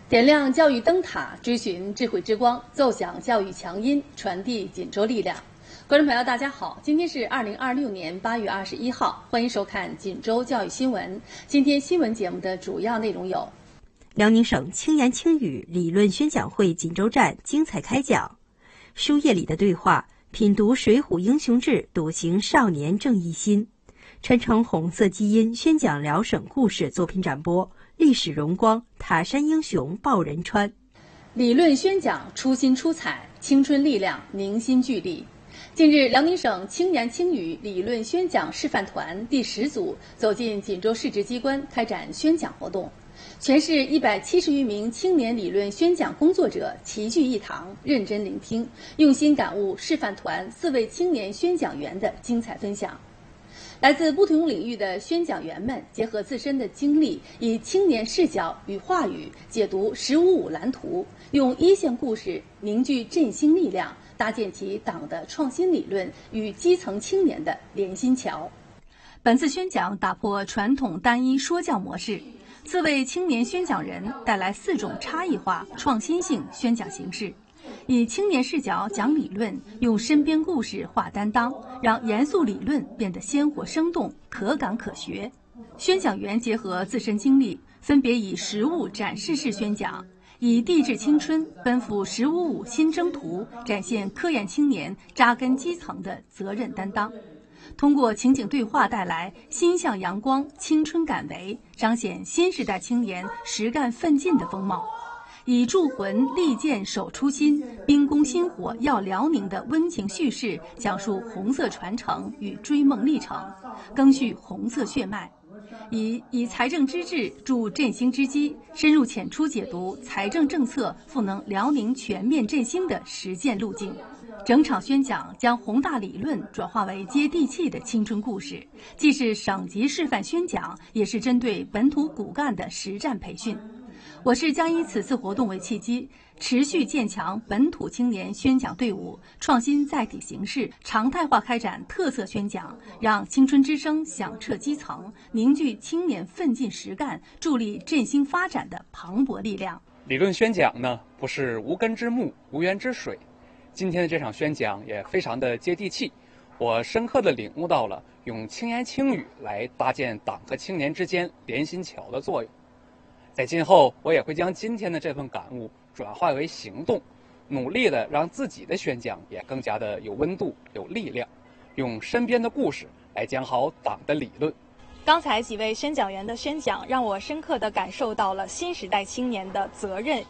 点亮教育灯塔，追寻智慧之光，奏响教育强音，传递锦州力量。观众朋友，大家好，今天是2026年8月21号，欢迎收看锦州教育新闻。今天新闻节目的主要内容有： 辽宁省轻言轻语理论宣讲会锦州站精彩开讲；书页里的对话，品读《水浒英雄志》，笃行少年正义心；传承红色基因，宣讲辽省故事作品展播。历史荣光，塔山英雄报仁川。 理论宣讲出新出彩，青春力量凝心聚力。近日，辽宁省轻言轻语理论宣讲示范团第10组走进锦州市直机关开展宣讲活动。全市170余名青年理论宣讲工作者齐聚一堂，认真聆听，用心感悟示范团4位青年宣讲员的精彩分享。来自不同领域的宣讲员们结合自身的经历，以青年视角与话语解读“十五五”蓝图，用一线故事凝聚振兴力量，搭建起党的创新理论与基层青年的连心桥。本次宣讲打破传统单一说教模式，4位青年宣讲人带来4种差异化、创新性宣讲形式。以青年视角讲理论，用身边故事话担当，让严肃理论变得鲜活生动、可感可学。宣讲员结合自身经历，分别以实物展示式宣讲，以地质青春奔赴“1055”新征途，展现科研青年扎根基层的责任担当。通过情景对话带来心向阳光、青春感为，彰显新时代青年实干奋进的风貌。以铸魂利剑守初心，兵工薪火耀辽宁的温情叙事，讲述红色传承与追梦历程，赓续红色血脉。以财政支治助振兴之基，深入浅出解读财政政策赋能辽宁全面振兴的实践路径。整场宣讲将宏大理论转化为接地气的青春故事，既是省级示范宣讲，也是针对本土骨干的实战培训。我市将以此次活动为契机，持续建强本土青年宣讲队伍，创新载体形式，常态化开展特色宣讲，让青春之声响彻基层，凝聚青年奋进实干、助力振兴发展的磅礴力量。 理论宣讲呢，不是无根之木、无源之水。今天的这场宣讲也非常的接地气，我深刻地领悟到了用轻言轻语来搭建党和青年之间连心桥的作用。在今后，我也会将今天的这份感悟转化为行动，努力的让自己的宣讲也更加的有温度、有力量，用身边的故事来讲好党的理论。 刚才几位宣讲员的宣讲，让我深刻地感受到了新时代青年的责任